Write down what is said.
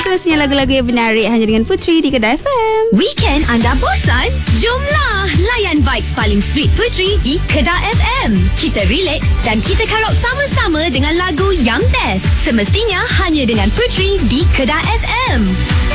Semestinya lagu-lagu yang menarik hanya dengan Puteri di Kedah FM. Weekend anda bosan? Jomlah layan vibes paling sweet Puteri di Kedah FM. Kita relax dan kita karaoke sama-sama dengan lagu yang best. Semestinya hanya dengan Puteri di Kedah FM.